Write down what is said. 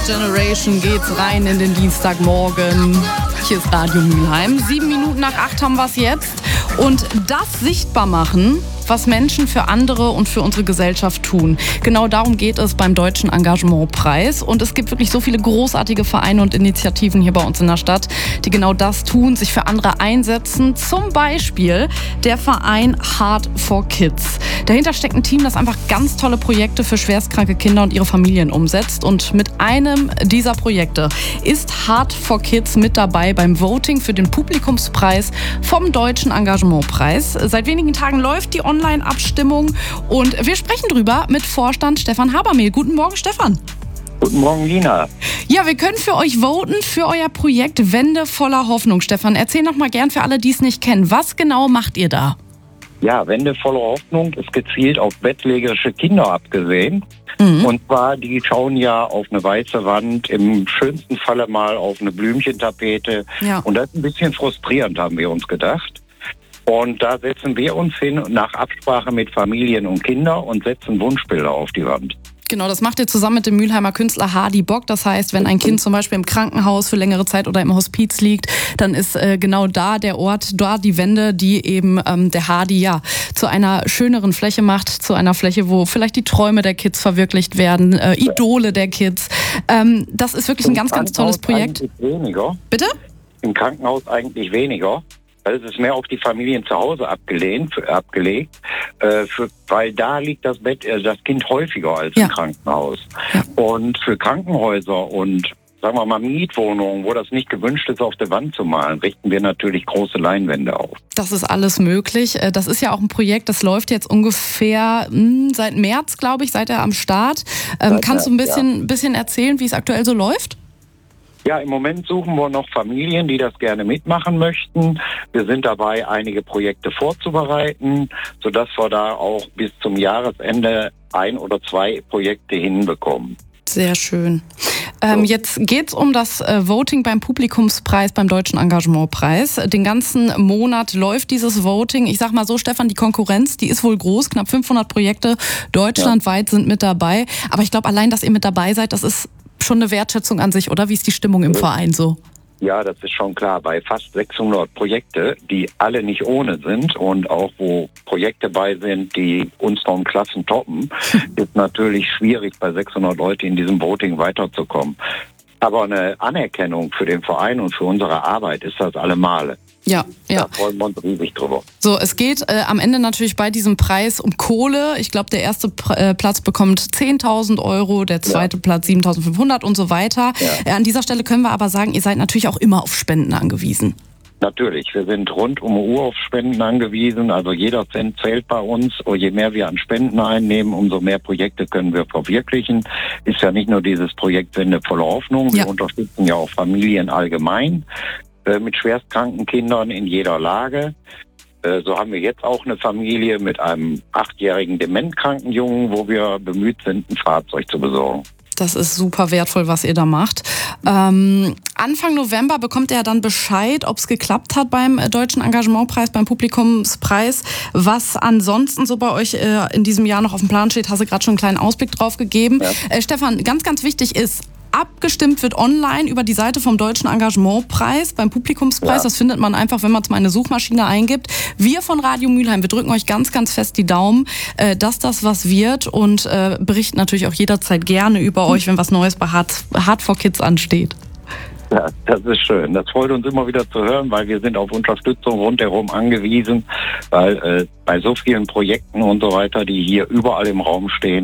Generation geht's rein in den Dienstagmorgen. Hier ist Radio Mülheim. 7 Minuten nach 8 haben wir es jetzt. Und das sichtbar machen, was Menschen für andere und für unsere Gesellschaft tun. Genau darum geht es beim Deutschen Engagementpreis. Und es gibt wirklich so viele großartige Vereine und Initiativen hier bei uns in der Stadt, die genau das tun, sich für andere einsetzen. Zum Beispiel der Verein Heart for Kids. Dahinter steckt ein Team, das einfach ganz tolle Projekte für schwerstkranke Kinder und ihre Familien umsetzt. Und mit einem dieser Projekte ist Heart for Kids mit dabei beim Voting für den Publikumspreis vom Deutschen Engagementpreis. Seit wenigen Tagen läuft die Online-Abstimmung und wir sprechen drüber mit Vorstand Stefan Habermehl. Guten Morgen, Stefan. Guten Morgen, Lina. Ja, wir können für euch voten für euer Projekt Wände voller Hoffnung. Stefan, erzähl noch mal gern für alle, die es nicht kennen. Was genau macht ihr da? Ja, Wände voller Hoffnung ist gezielt auf bettlägerische Kinder abgesehen. Und zwar, die schauen ja auf eine weiße Wand, im schönsten Falle mal auf eine Blümchentapete. Ja. Und das ist ein bisschen frustrierend, haben wir uns gedacht. Und da setzen wir uns hin nach Absprache mit Familien und Kindern und setzen Wunschbilder auf die Wand. Genau, das macht ihr zusammen mit dem Mülheimer Künstler Hardy Bock. Das heißt, wenn ein Kind zum Beispiel im Krankenhaus für längere Zeit oder im Hospiz liegt, dann ist genau da der Ort, da die Wände, die eben der Hardy ja zu einer schöneren Fläche macht, zu einer Fläche, wo vielleicht die Träume der Kids verwirklicht werden, Idole der Kids. Das ist wirklich ein ganz, ganz tolles Projekt. Weniger. Bitte? Im Krankenhaus eigentlich weniger. Es ist mehr auf die Familien zu Hause abgelegt, weil da liegt das Kind häufiger als im Krankenhaus. Ja. Und für Krankenhäuser und, sagen wir mal, Mietwohnungen, wo das nicht gewünscht ist, auf der Wand zu malen, richten wir natürlich große Leinwände auf. Das ist alles möglich. Das ist ja auch ein Projekt, das läuft jetzt ungefähr seit März, glaube ich, seid ihr am Start. Kannst du ein bisschen erzählen, wie es aktuell so läuft? Ja, im Moment suchen wir noch Familien, die das gerne mitmachen möchten. Wir sind dabei, einige Projekte vorzubereiten, sodass wir da auch bis zum Jahresende 1 oder 2 Projekte hinbekommen. Sehr schön. Jetzt geht's um das Voting beim Publikumspreis, beim Deutschen Engagementpreis. Den ganzen Monat läuft dieses Voting. Ich sag mal so, Stefan, die Konkurrenz, die ist wohl groß. Knapp 500 Projekte deutschlandweit sind mit dabei. Aber ich glaube, allein, dass ihr mit dabei seid, das ist schon eine Wertschätzung an sich, oder? Wie ist die Stimmung im Verein so? Ja, das ist schon klar. Bei fast 600 Projekte, die alle nicht ohne sind und auch wo Projekte bei sind, die unseren Klassen toppen, ist natürlich schwierig, bei 600 Leuten in diesem Voting weiterzukommen. Aber eine Anerkennung für den Verein und für unsere Arbeit ist das allemal. Ja. Da freuen wir uns riesig drüber. So, es geht am Ende natürlich bei diesem Preis um Kohle. Ich glaube, der erste Platz bekommt 10.000 €, der zweite Platz 7.500 und so weiter. Ja. An dieser Stelle können wir aber sagen, ihr seid natürlich auch immer auf Spenden angewiesen. Natürlich, wir sind rund um die Uhr auf Spenden angewiesen. Also jeder Cent zählt bei uns. Und je mehr wir an Spenden einnehmen, umso mehr Projekte können wir verwirklichen. Ist ja nicht nur dieses Projekt Wände voller Hoffnung. Wir unterstützen ja auch Familien allgemein mit schwerstkranken Kindern in jeder Lage. So haben wir jetzt auch eine Familie mit einem 8-jährigen dementkranken Jungen, wo wir bemüht sind, ein Fahrzeug zu besorgen. Das ist super wertvoll, was ihr da macht. Anfang November bekommt ihr dann Bescheid, ob es geklappt hat beim Deutschen Engagementpreis, beim Publikumspreis. Was ansonsten so bei euch in diesem Jahr noch auf dem Plan steht, hast du gerade schon einen kleinen Ausblick drauf gegeben. Ja. Stefan, ganz, ganz wichtig ist, abgestimmt wird online über die Seite vom Deutschen Engagementpreis beim Publikumspreis. Ja. Das findet man einfach, wenn man es mal in eine Suchmaschine eingibt. Wir von Radio Mülheim, wir drücken euch ganz, ganz fest die Daumen, dass das was wird und berichten natürlich auch jederzeit gerne über euch, wenn was Neues bei Heart for Kids ansteht. Ja, das ist schön. Das freut uns immer wieder zu hören, weil wir sind auf Unterstützung rundherum angewiesen, weil bei so vielen Projekten und so weiter, die hier überall im Raum stehen,